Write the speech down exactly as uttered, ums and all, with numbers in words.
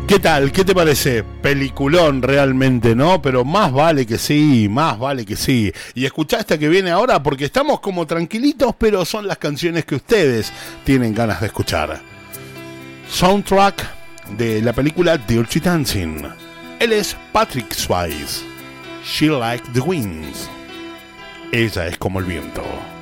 ¿Qué tal? ¿Qué te parece? Peliculón realmente, ¿no? Pero más vale que sí, más vale que sí. Y escuchá esta que viene ahora porque estamos como tranquilitos, pero son las canciones que ustedes tienen ganas de escuchar. Soundtrack de la película Dirty Dancing. Él es Patrick Swayze. She Like the Winds. Ella es como el viento.